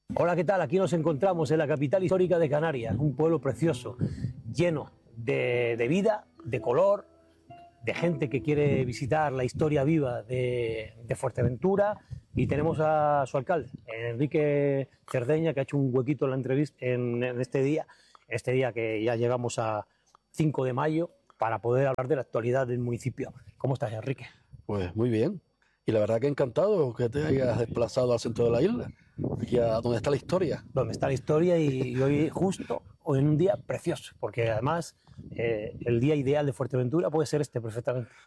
Hola, ¿qué tal? Aquí nos encontramos en la capital histórica de Canarias, un pueblo precioso, lleno de vida, de color, de gente que quiere visitar la historia viva de Fuerteventura, y tenemos a su alcalde, Enrique Cerdeña, que ha hecho un huequito en la entrevista en este día que ya llegamos a 5 de mayo, para poder hablar de la actualidad del municipio. ¿Cómo estás, Enrique? Pues muy bien. Y la verdad que encantado que te hayas desplazado al centro de la isla, aquí a donde está la historia. Donde está la historia, y hoy justo, hoy en un día precioso, porque además el día ideal de Fuerteventura puede ser este perfectamente.